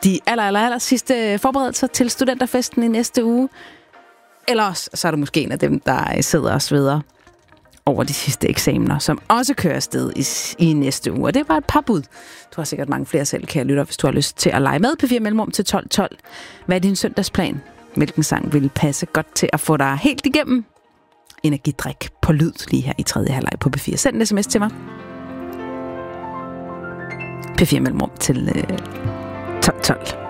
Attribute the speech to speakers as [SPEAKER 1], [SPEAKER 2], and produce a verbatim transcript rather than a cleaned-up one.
[SPEAKER 1] de aller, aller, aller sidste forberedelser til studenterfesten i næste uge. Eller også, så er du måske en af dem, der sidder og sveder over de sidste eksamener, som også kører afsted i, i næste uge. Og det var et par bud. Du har sikkert mange flere selv, kan jeg lytte, hvis du har lyst til at lege med. P fire Mellemrum til tolv tolv. Hvad er din søndagsplan? Hvilken sang vil passe godt til at få dig helt igennem? Energidrik på lyd lige her i tredje halvleg på P fire. Send en sms til mig. P fire Mellemrum til øh, tolv tolv.